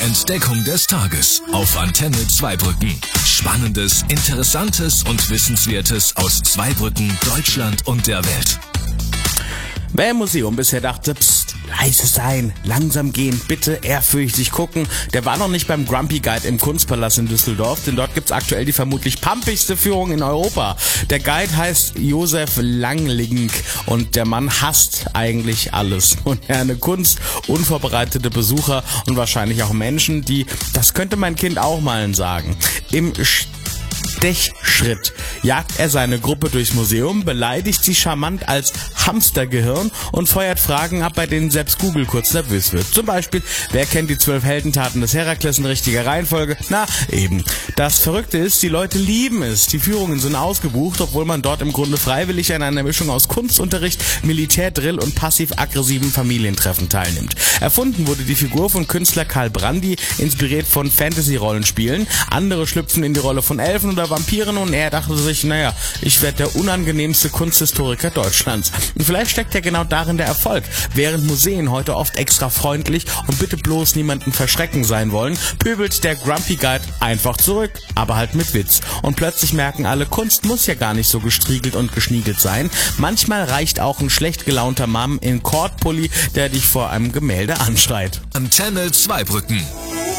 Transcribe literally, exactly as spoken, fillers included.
Entdeckung des Tages auf Antenne Zweibrücken. Spannendes, Interessantes und Wissenswertes aus Zweibrücken, Deutschland und der Welt. Wer im Museum bisher dachte, psst, leise sein, langsam gehen, bitte ehrfürchtig gucken, der war noch nicht beim Grumpy Guide im Kunstpalast in Düsseldorf, denn dort gibt's aktuell die vermutlich pumpigste Führung in Europa. Der Guide heißt Josef Langlink und der Mann hasst eigentlich alles. Moderne Kunst, unvorbereitete Besucher und wahrscheinlich auch Menschen, die, das könnte mein Kind auch mal sagen, im Stechschritt jagt er seine Gruppe durchs Museum, beleidigt sie charmant als Hamstergehirn und feuert Fragen ab, bei denen selbst Google kurz nervös wird. Zum Beispiel, wer kennt die zwölf Heldentaten des Herakles in richtiger Reihenfolge? Na, eben. Das Verrückte ist, die Leute lieben es. Die Führungen sind ausgebucht, obwohl man dort im Grunde freiwillig an einer Mischung aus Kunstunterricht, Militärdrill und passiv-aggressiven Familientreffen teilnimmt. Erfunden wurde die Figur von Künstler Karl Brandy, inspiriert von Fantasy-Rollenspielen. Andere schlüpfen in die Rolle von Elfen oder Vampiren und er dachte sich, naja, ich werde der unangenehmste Kunsthistoriker Deutschlands. Und vielleicht steckt ja genau darin der Erfolg. Während Museen heute oft extra freundlich und bitte bloß niemanden verschrecken sein wollen, pöbelt der Grumpy Guide einfach zurück, aber halt mit Witz. Und plötzlich merken alle, Kunst muss ja gar nicht so gestriegelt und geschniegelt sein. Manchmal reicht auch ein schlecht gelaunter Mann in Kordpulli, der dich vor einem Gemälde anschreit. Antenne Zweibrücken.